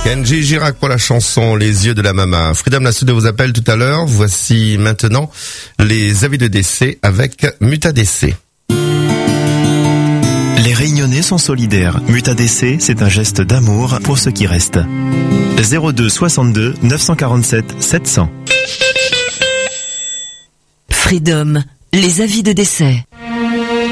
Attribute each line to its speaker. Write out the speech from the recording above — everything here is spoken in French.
Speaker 1: Kenji Girac pour la chanson Les yeux de la maman. Freedom la suite vous appelle tout à l'heure. Voici maintenant les avis de décès avec Mutadc.
Speaker 2: Les Réunionnais sont solidaires. Mutadc, c'est un geste d'amour pour ceux qui restent. 02 62 947 700.
Speaker 3: Freedom, les avis de décès.